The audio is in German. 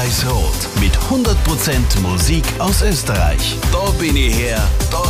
Weiß-Rot mit 100% Musik aus Österreich. Da bin ich her, da